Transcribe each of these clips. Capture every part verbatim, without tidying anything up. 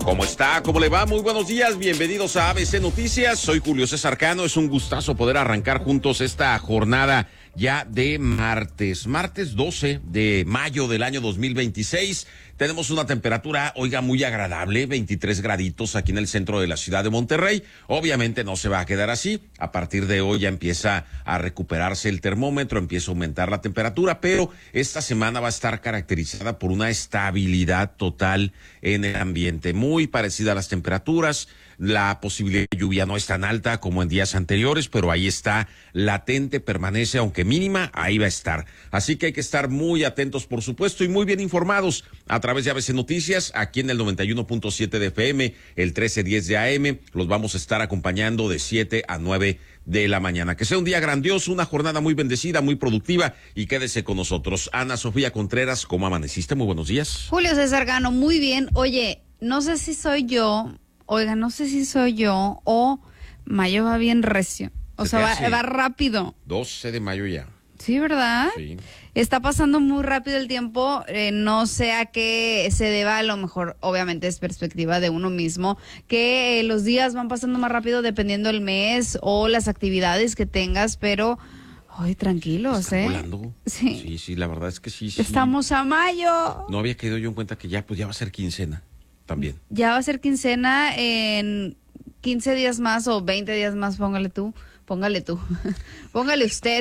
¿Cómo está? ¿Cómo le va? Muy buenos días, bienvenidos a A B C Noticias. Soy Julio César Cano, es un gustazo poder arrancar juntos esta jornada ya de martes, martes doce de mayo del año dos mil veintiséis. Tenemos una temperatura, oiga, muy agradable, veintitrés graditos aquí en el centro de la ciudad de Monterrey. Obviamente no se va a quedar así. A partir de hoy ya empieza a recuperarse el termómetro, empieza a aumentar la temperatura, pero esta semana va a estar caracterizada por una estabilidad total en el ambiente, muy parecida a las temperaturas. La posibilidad de lluvia no es tan alta como en días anteriores, pero ahí está, latente, permanece, aunque mínima, ahí va a estar. Así que hay que estar muy atentos, por supuesto, y muy bien informados a través de A B C Noticias, aquí en el noventa y uno punto siete de F M, el trece diez de A M. Los vamos a estar acompañando de siete a nueve de la mañana. Que sea un día grandioso, una jornada muy bendecida, muy productiva, y quédese con nosotros. Ana Sofía Contreras, ¿cómo amaneciste? Muy buenos días. Julio César Cano, muy bien. Oye, no sé si soy yo... Oiga, no sé si soy yo o mayo va bien recio. O sea, va, va rápido. doce de mayo ya. Sí, ¿verdad? Sí. Está pasando muy rápido el tiempo. Eh, no sé a qué se deba, a lo mejor, obviamente es perspectiva de uno mismo, que eh, los días van pasando más rápido dependiendo del mes o las actividades que tengas, pero... Ay, tranquilos, ¿Están ¿eh? volando? Sí. Sí, sí, la verdad es que sí, sí. Estamos a mayo. No había caído yo en cuenta que ya, pues ya va a ser quincena. También. Ya va a ser quincena en quince días más o veinte días más, póngale tú, póngale tú, póngale usted,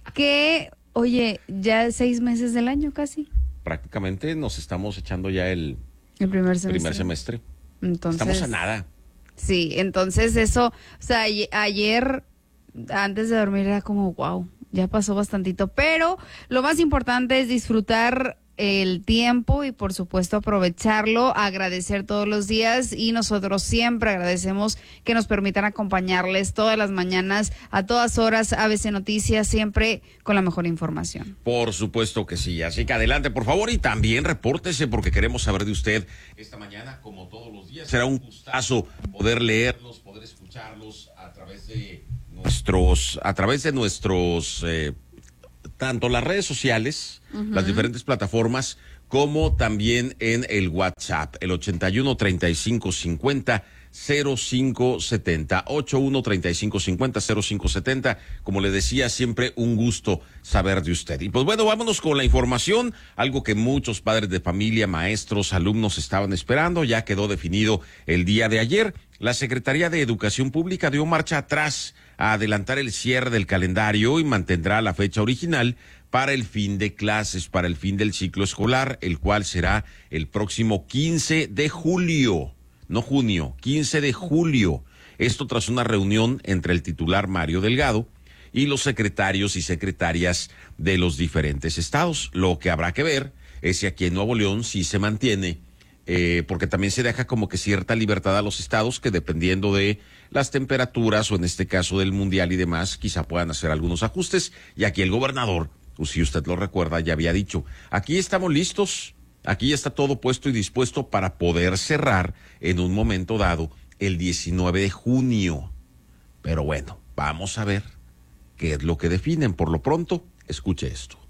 que, oye, ya seis meses del año casi. Prácticamente nos estamos echando ya el, el primer semestre. primer semestre. Entonces, estamos a nada. Sí, entonces eso, o sea, ayer, antes de dormir era como, wow, ya pasó bastantito, pero lo más importante es disfrutar el tiempo y por supuesto aprovecharlo, agradecer todos los días, y nosotros siempre agradecemos que nos permitan acompañarles todas las mañanas, a todas horas, A B C Noticias, siempre con la mejor información. Por supuesto que sí, así que adelante por favor, y también repórtese porque queremos saber de usted esta mañana, como todos los días. Será un gustazo poder leerlos, poder escucharlos a través de nuestros, a través de nuestros eh, tanto las redes sociales, uh-huh, las diferentes plataformas, como también en el WhatsApp, el ochenta y uno, treinta y cinco cincuenta, cero cinco setenta, ochenta y uno, treinta y cinco cincuenta, cero cinco setenta. Como le decía, siempre un gusto saber de usted. Y pues bueno, vámonos con la información, algo que muchos padres de familia, maestros, alumnos estaban esperando. Ya quedó definido el día de ayer. La Secretaría de Educación Pública dio marcha atrás a adelantar el cierre del calendario y mantendrá la fecha original para el fin de clases, para el fin del ciclo escolar, el cual será el próximo quince de julio, no junio, quince de julio. Esto tras una reunión entre el titular Mario Delgado y los secretarios y secretarias de los diferentes estados. Lo que habrá que ver es si aquí en Nuevo León sí se mantiene, Eh, porque también se deja como que cierta libertad a los estados que, dependiendo de las temperaturas o en este caso del mundial y demás, quizá puedan hacer algunos ajustes. Y aquí el gobernador, pues, si usted lo recuerda, ya había dicho, aquí estamos listos, aquí está todo puesto y dispuesto para poder cerrar en un momento dado el diecinueve de junio. Pero bueno, vamos a ver qué es lo que definen. Por lo pronto, escuche esto.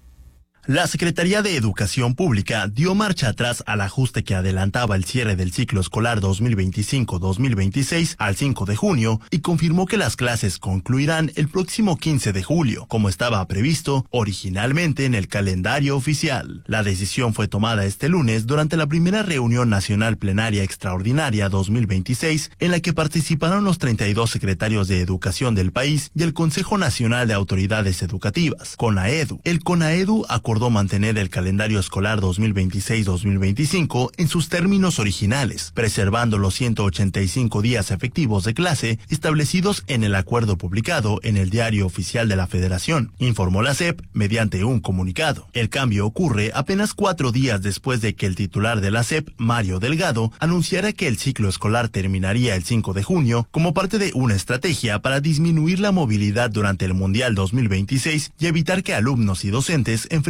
La Secretaría de Educación Pública dio marcha atrás al ajuste que adelantaba el cierre del ciclo escolar dos mil veinticinco dos mil veintiséis al cinco de junio y confirmó que las clases concluirán el próximo quince de julio, como estaba previsto originalmente en el calendario oficial. La decisión fue tomada este lunes durante la primera reunión nacional plenaria extraordinaria dos mil veintiséis, en la que participaron los treinta y dos secretarios de Educación del país y el Consejo Nacional de Autoridades Educativas, CONAEDU. El CONAEDU acordó mantener el calendario escolar dos mil veintiséis dos mil veinticinco en sus términos originales, preservando los ciento ochenta y cinco días efectivos de clase establecidos en el acuerdo publicado en el Diario Oficial de la Federación, informó la S E P mediante un comunicado. El cambio ocurre apenas cuatro días después de que el titular de la S E P, Mario Delgado, anunciara que el ciclo escolar terminaría el cinco de junio como parte de una estrategia para disminuir la movilidad durante el Mundial dos mil veintiséis y evitar que alumnos y docentes enfrenten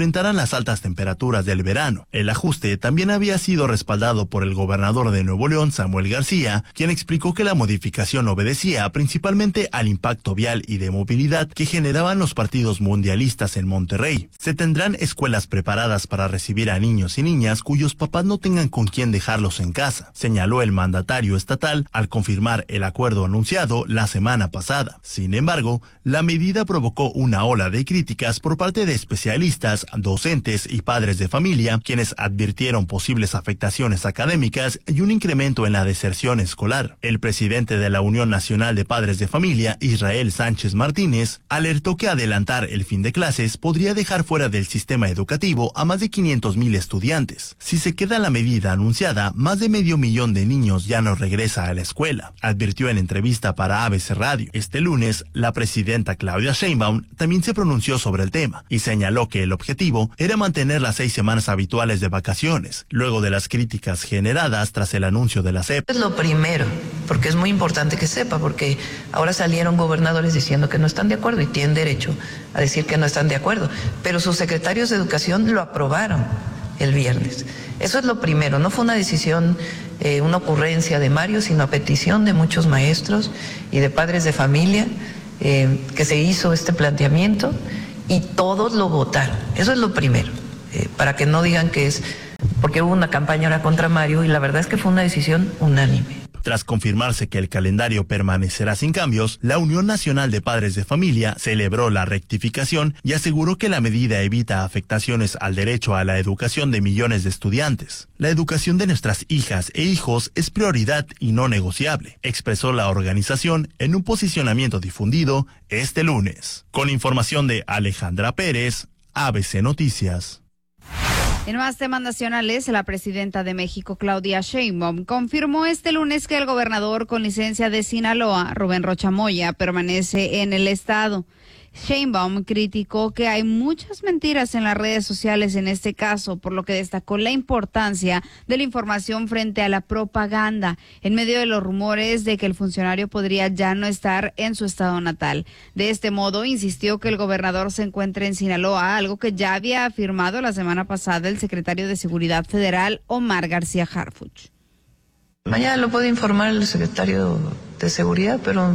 enfrentaran las altas temperaturas del verano. El ajuste también había sido respaldado por el gobernador de Nuevo León, Samuel García, quien explicó que la modificación obedecía principalmente al impacto vial y de movilidad que generaban los partidos mundialistas en Monterrey. Se tendrán escuelas preparadas para recibir a niños y niñas cuyos papás no tengan con quién dejarlos en casa, señaló el mandatario estatal al confirmar el acuerdo anunciado la semana pasada. Sin embargo, la medida provocó una ola de críticas por parte de especialistas, docentes y padres de familia, quienes advirtieron posibles afectaciones académicas y un incremento en la deserción escolar. El presidente de la Unión Nacional de Padres de Familia, Israel Sánchez Martínez, alertó que adelantar el fin de clases podría dejar fuera del sistema educativo a más de quinientos mil estudiantes. Si se queda la medida anunciada, más de medio millón de niños ya no regresa a la escuela, advirtió en entrevista para A B C Radio. Este lunes, la presidenta Claudia Sheinbaum también se pronunció sobre el tema y señaló que el objetivo era mantener las seis semanas habituales de vacaciones, luego de las críticas generadas tras el anuncio de la S E P. Es lo primero, porque es muy importante que sepa, porque ahora salieron gobernadores diciendo que no están de acuerdo y tienen derecho a decir que no están de acuerdo, pero sus secretarios de educación lo aprobaron el viernes. Eso es lo primero, no fue una decisión, eh, una ocurrencia de Mario, sino a petición de muchos maestros y de padres de familia, eh, que se hizo este planteamiento y todos lo votaron. Eso es lo primero, eh, para que no digan que es porque hubo una campaña ahora contra Mario, y la verdad es que fue una decisión unánime. Tras confirmarse que el calendario permanecerá sin cambios, la Unión Nacional de Padres de Familia celebró la rectificación y aseguró que la medida evita afectaciones al derecho a la educación de millones de estudiantes. La educación de nuestras hijas e hijos es prioridad y no negociable, expresó la organización en un posicionamiento difundido este lunes. Con información de Alejandra Pérez, A B C Noticias. En más temas nacionales, la presidenta de México, Claudia Sheinbaum, confirmó este lunes que el gobernador con licencia de Sinaloa, Rubén Rocha Moya, permanece en el estado. Sheinbaum criticó que hay muchas mentiras en las redes sociales en este caso, por lo que destacó la importancia de la información frente a la propaganda, en medio de los rumores de que el funcionario podría ya no estar en su estado natal. De este modo, insistió que el gobernador se encuentra en Sinaloa, algo que ya había afirmado la semana pasada el secretario de Seguridad Federal, Omar García Harfuch. Mañana lo puede informar el secretario de Seguridad, pero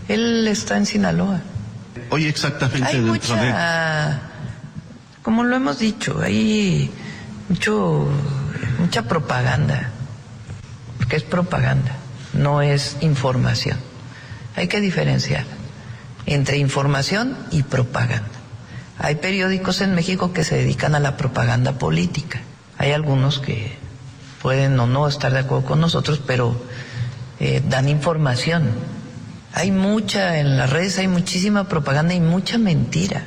él está en Sinaloa. Oye, exactamente. Hay mucha, como lo hemos dicho, hay mucho, mucha propaganda, porque es propaganda, no es información. Hay que diferenciar entre información y propaganda. Hay periódicos en México que se dedican a la propaganda política. Hay algunos que pueden o no estar de acuerdo con nosotros, pero eh, dan información. Hay mucha, en las redes hay muchísima propaganda y mucha mentira.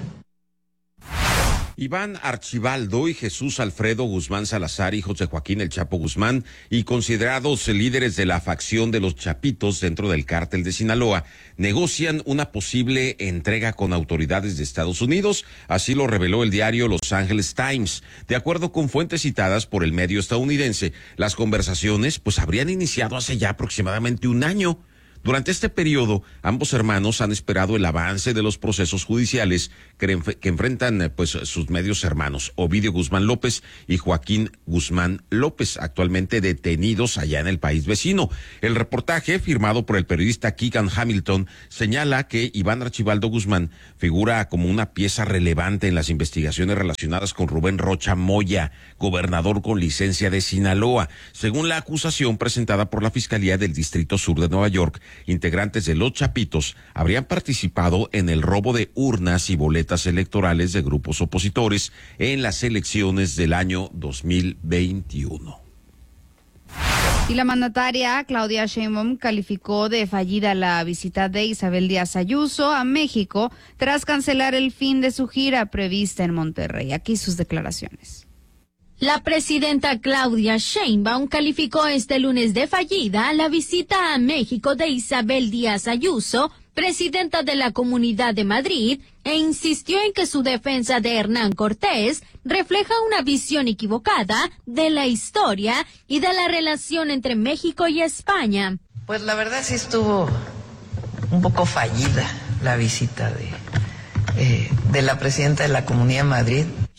Iván Archibaldo y Jesús Alfredo Guzmán Salazar, hijos de Joaquín El Chapo Guzmán y considerados líderes de la facción de los Chapitos dentro del cártel de Sinaloa, negocian una posible entrega con autoridades de Estados Unidos. Así lo reveló el diario Los Angeles Times. De acuerdo con fuentes citadas por el medio estadounidense, las conversaciones pues habrían iniciado hace ya aproximadamente un año. Durante este periodo, ambos hermanos han esperado el avance de los procesos judiciales que, enf- que enfrentan pues sus medios hermanos, Ovidio Guzmán López y Joaquín Guzmán López, actualmente detenidos allá en el país vecino. El reportaje, firmado por el periodista Keegan Hamilton, señala que Iván Archibaldo Guzmán figura como una pieza relevante en las investigaciones relacionadas con Rubén Rocha Moya, gobernador con licencia de Sinaloa. Según la acusación presentada por la Fiscalía del Distrito Sur de Nueva York, integrantes de los Chapitos habrían participado en el robo de urnas y boletas electorales de grupos opositores en las elecciones del año dos mil veintiuno. Y la mandataria Claudia Sheinbaum calificó de fallida la visita de Isabel Díaz Ayuso a México tras cancelar el fin de su gira prevista en Monterrey. Aquí sus declaraciones. La presidenta Claudia Sheinbaum calificó este lunes de fallida la visita a México de Isabel Díaz Ayuso, presidenta de la Comunidad de Madrid, e insistió en que su defensa de Hernán Cortés refleja una visión equivocada de la historia y de la relación entre México y España. Pues la verdad sí estuvo un poco fallida la visita de, eh, de la presidenta de la Comunidad de Madrid.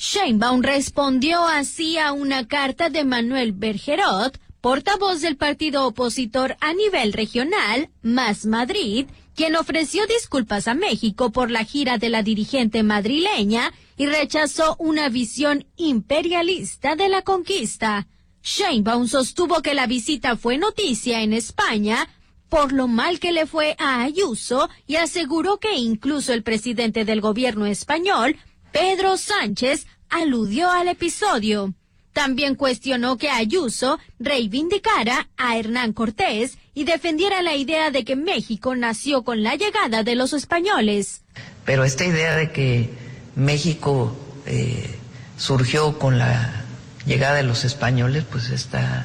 Sheinbaum respondió así a una carta de Manuel Bergerot, portavoz del partido opositor a nivel regional, Más Madrid, quien ofreció disculpas a México por la gira de la dirigente madrileña y rechazó una visión imperialista de la conquista. Sheinbaum sostuvo que la visita fue noticia en España por lo mal que le fue a Ayuso y aseguró que incluso el presidente del gobierno español, Pedro Sánchez, aludió al episodio. También cuestionó que Ayuso reivindicara a Hernán Cortés y defendiera la idea de que México nació con la llegada de los españoles. Pero esta idea de que México eh, surgió con la llegada de los españoles, pues está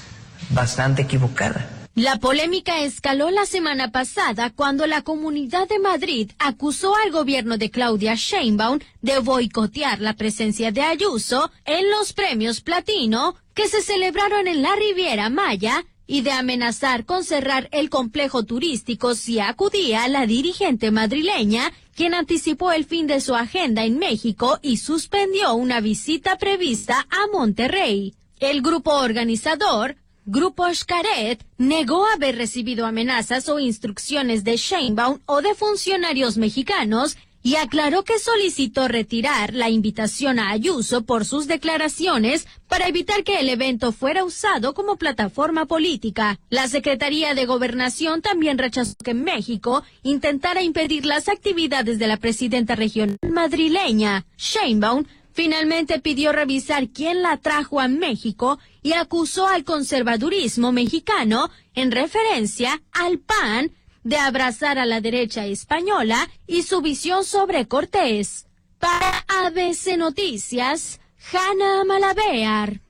bastante equivocada. La polémica escaló la semana pasada cuando la Comunidad de Madrid acusó al gobierno de Claudia Sheinbaum de boicotear la presencia de Ayuso en los premios Platino que se celebraron en la Riviera Maya y de amenazar con cerrar el complejo turístico si acudía la dirigente madrileña, quien anticipó el fin de su agenda en México y suspendió una visita prevista a Monterrey. El grupo organizador, Grupo Xcaret, negó haber recibido amenazas o instrucciones de Sheinbaum o de funcionarios mexicanos y aclaró que solicitó retirar la invitación a Ayuso por sus declaraciones para evitar que el evento fuera usado como plataforma política. La Secretaría de Gobernación también rechazó que México intentara impedir las actividades de la presidenta regional madrileña. Sheinbaum finalmente pidió revisar quién la trajo a México y acusó al conservadurismo mexicano, en referencia al P A N, de abrazar a la derecha española y su visión sobre Cortés. Para A B C Noticias, Hanna Malabear.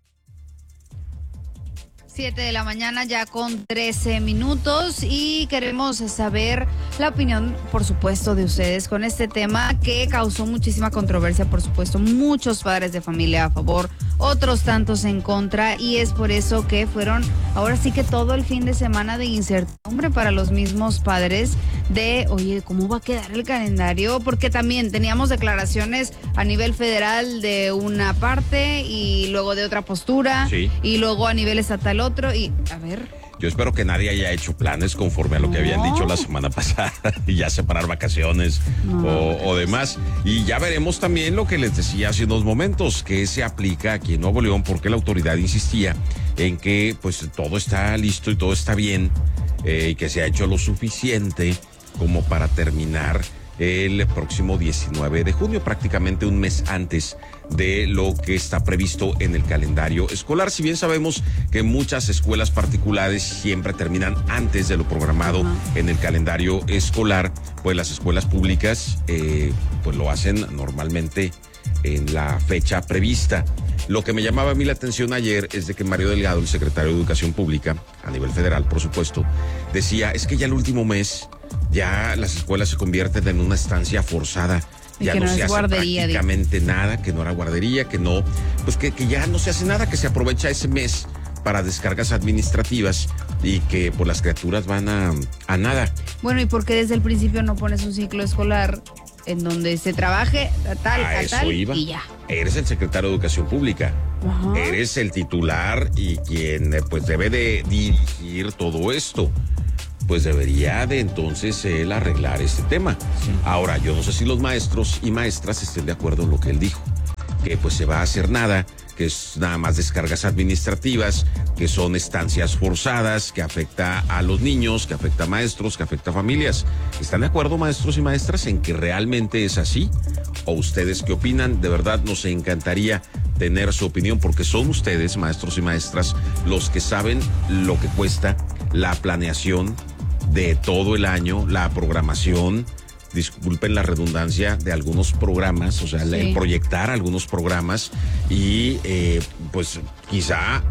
siete de la mañana ya con trece minutos y queremos saber la opinión, por supuesto, de ustedes con este tema que causó muchísima controversia, por supuesto, muchos padres de familia a favor, otros tantos en contra, y es por eso que fueron ahora sí que todo el fin de semana de incertidumbre para los mismos padres de, oye, ¿cómo va a quedar el calendario? Porque también teníamos declaraciones a nivel federal de una parte y luego de otra postura, sí, y luego a nivel estatal otro, y a ver... Yo espero que nadie haya hecho planes conforme a lo que No. habían dicho la semana pasada y ya separar vacaciones No. o, o demás. Y ya veremos también lo que les decía hace unos momentos, que se aplica aquí en Nuevo León, porque la autoridad insistía en que pues todo está listo y todo está bien, eh, y que se ha hecho lo suficiente como para terminar el próximo diecinueve de junio, prácticamente un mes antes de lo que está previsto en el calendario escolar. Si bien sabemos que muchas escuelas particulares siempre terminan antes de lo programado uh-huh. en el calendario escolar, pues las escuelas públicas eh, pues lo hacen normalmente en la fecha prevista. Lo que me llamaba a mí la atención ayer es de que Mario Delgado, el secretario de Educación Pública, a nivel federal, por supuesto, decía, es que ya el último mes ya las escuelas se convierten en una estancia forzada. Y ya que no, no se es hace guardería, prácticamente digo. nada, que no era guardería, que no, pues que, que ya no se hace nada, que se aprovecha ese mes para descargas administrativas y que pues las criaturas van a, a nada. Bueno, ¿y por qué desde el principio no pones un ciclo escolar en donde se trabaje a tal, a, a eso tal iba. y ya? Eres el secretario de Educación Pública. Ajá. Eres el titular y quien pues debe de dirigir todo esto. Pues debería de entonces él arreglar este tema. Sí. Ahora, yo no sé si los maestros y maestras estén de acuerdo en lo que él dijo, que pues se va a hacer nada, que es nada más descargas administrativas, que son estancias forzadas, que afecta a los niños, que afecta a maestros, que afecta a familias. ¿Están de acuerdo, maestros y maestras, en que realmente es así? ¿O ustedes qué opinan? De verdad nos encantaría tener su opinión, porque son ustedes, maestros y maestras, los que saben lo que cuesta la planeación de todo el año, la programación, disculpen la redundancia, de algunos programas, o sea, sí. el proyectar algunos programas y eh, pues quizá,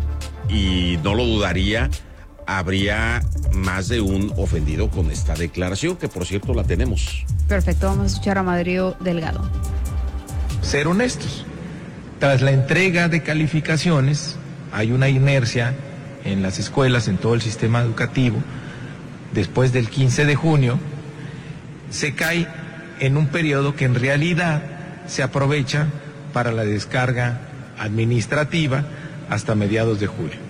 y no lo dudaría, habría más de un ofendido con esta declaración, que por cierto la tenemos. Perfecto, vamos a escuchar a Mario Delgado. Ser honestos. Tras la entrega de calificaciones, hay una inercia en las escuelas, en todo el sistema educativo. Después del quince de junio, se cae en un periodo que en realidad se aprovecha para la descarga administrativa hasta mediados de julio.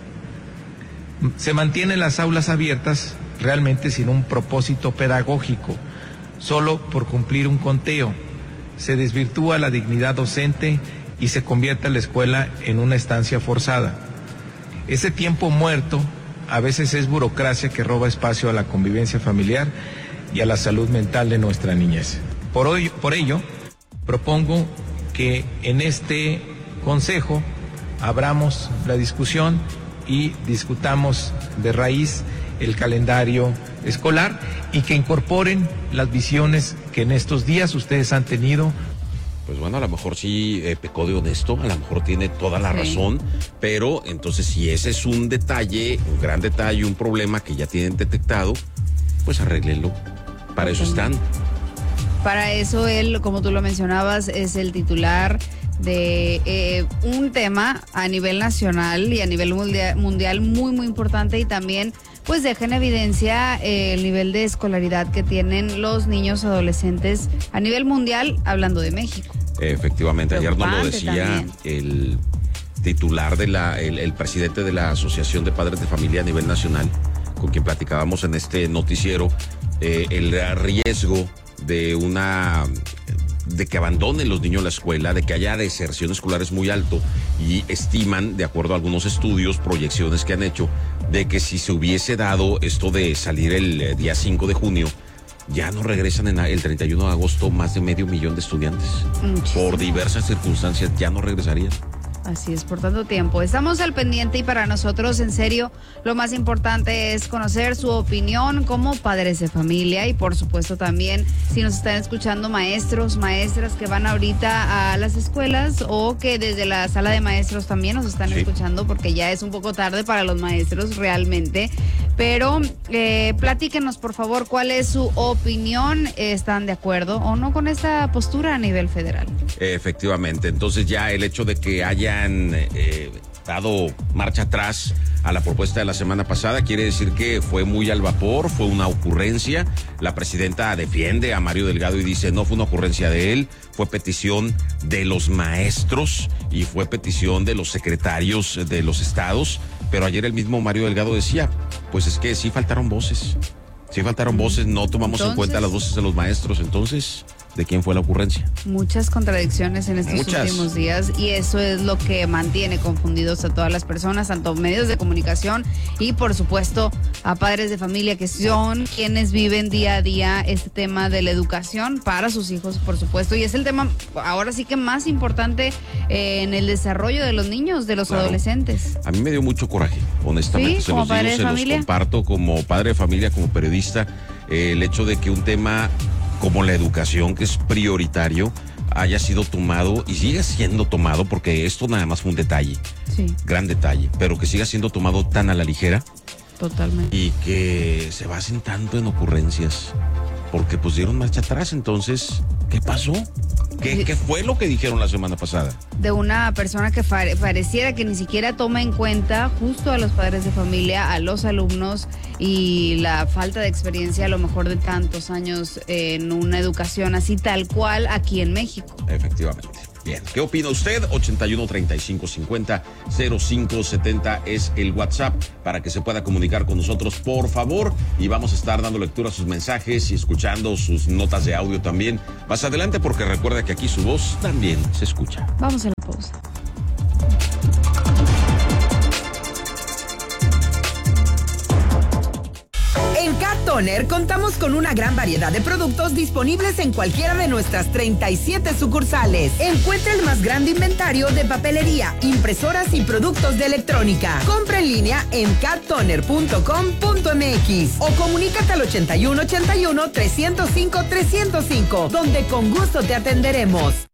Se mantienen las aulas abiertas realmente sin un propósito pedagógico, solo por cumplir un conteo. Se desvirtúa la dignidad docente y se convierte la escuela en una estancia forzada. Ese tiempo muerto a veces es burocracia que roba espacio a la convivencia familiar y a la salud mental de nuestra niñez. Por hoy, por ello, propongo que en este consejo abramos la discusión y discutamos de raíz el calendario escolar y que incorporen las visiones que en estos días ustedes han tenido. Pues bueno, a lo mejor sí eh, pecó de honesto, a lo mejor tiene toda la sí. razón, pero entonces si ese es un detalle, un gran detalle, un problema que ya tienen detectado, pues arréglenlo. Para eso están. Para eso él, como tú lo mencionabas, es el titular de eh, un tema a nivel nacional y a nivel mundial, mundial muy, muy importante, y también pues deja en evidencia eh, el nivel de escolaridad que tienen los niños adolescentes a nivel mundial, hablando de México. Efectivamente, ayer nos lo decía también el titular de la, el, el presidente de la Asociación de Padres de Familia a nivel nacional, con quien platicábamos en este noticiero, eh, el riesgo de una de que abandonen los niños la escuela, de que haya deserción escolar es muy alto, y estiman, de acuerdo a algunos estudios, proyecciones que han hecho, de que si se hubiese dado esto de salir el día cinco de junio, ya no regresan en el treinta y uno de agosto más de medio millón de estudiantes. Muchísimo. Por diversas circunstancias ya no regresarían. Así es, por tanto tiempo. Estamos al pendiente, y para nosotros, en serio, lo más importante es conocer su opinión como padres de familia, y por supuesto también si nos están escuchando maestros, maestras que van ahorita a las escuelas, o que desde la sala de maestros también nos están sí. escuchando, porque ya es un poco tarde para los maestros realmente. Pero eh, platíquenos, por favor, cuál es su opinión. ¿Están de acuerdo o no con esta postura a nivel federal? Efectivamente, entonces ya el hecho de que hayan eh, dado marcha atrás a la propuesta de la semana pasada quiere decir que fue muy al vapor, fue una ocurrencia. La presidenta defiende a Mario Delgado y dice no fue una ocurrencia de él, fue petición de los maestros y fue petición de los secretarios de los estados. Pero ayer el mismo Mario Delgado decía, pues es que sí faltaron voces, sí faltaron voces, no tomamos entonces en cuenta las voces de los maestros. Entonces, ¿de quién fue la ocurrencia? Muchas contradicciones en estos Muchas. últimos días, y eso es lo que mantiene confundidos a todas las personas, tanto medios de comunicación y por supuesto a padres de familia, que son quienes viven día a día este tema de la educación para sus hijos, por supuesto, y es el tema ahora sí que más importante eh, en el desarrollo de los niños, de los claro. adolescentes. A mí me dio mucho coraje, honestamente, ¿Sí? se los digo, se los comparto como padre de familia, como periodista, eh, el hecho de que un tema como la educación, que es prioritario, haya sido tomado y siga siendo tomado, porque esto nada más fue un detalle, sí. gran detalle, pero que siga siendo tomado tan a la ligera. Totalmente. Y que se basen tanto en ocurrencias, porque pues dieron marcha atrás. Entonces, ¿qué pasó? ¿Qué, ¿Qué fue lo que dijeron la semana pasada? De una persona que pare, pareciera que ni siquiera toma en cuenta justo a los padres de familia, a los alumnos, y la falta de experiencia a lo mejor de tantos años en una educación así tal cual aquí en México. Efectivamente. Bien, ¿qué opina usted? ochenta y uno, treinta y cinco, cincuenta, cero cinco setenta es el WhatsApp para que se pueda comunicar con nosotros, por favor, y vamos a estar dando lectura a sus mensajes y escuchando sus notas de audio también más adelante, porque recuerda que aquí su voz también se escucha. Vamos a la pausa. En Cat Toner contamos con una gran variedad de productos disponibles en cualquiera de nuestras treinta y siete sucursales. Encuentra el más grande inventario de papelería, impresoras y productos de electrónica. Compra en línea en cat toner punto com punto m x o comunícate al ochenta y uno, ochenta y uno, trescientos cinco, trescientos cinco, donde con gusto te atenderemos.